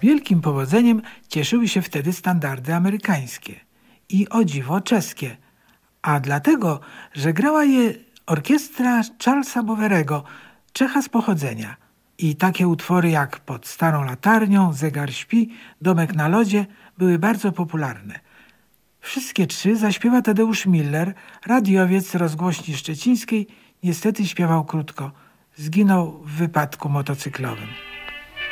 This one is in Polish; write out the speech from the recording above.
Wielkim powodzeniem cieszyły się wtedy standardy amerykańskie i o dziwo czeskie, a dlatego, że grała je orkiestra Charlesa Bowerego, Czecha z pochodzenia. I takie utwory jak Pod starą latarnią, Zegar śpi, Domek na lodzie były bardzo popularne. Wszystkie trzy zaśpiewa Tadeusz Miller, radiowiec rozgłośni szczecińskiej. Niestety śpiewał krótko. Zginął w wypadku motocyklowym.